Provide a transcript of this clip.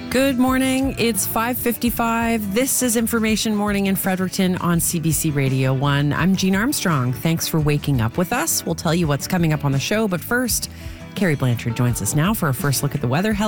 Good morning. It's 5:55. This is Information Morning in Fredericton on CBC Radio 1. I'm Jean Armstrong. Thanks for waking up with us. We'll tell you what's coming up on the show, but first, Carrie Blanchard joins us now for a first look at the weather.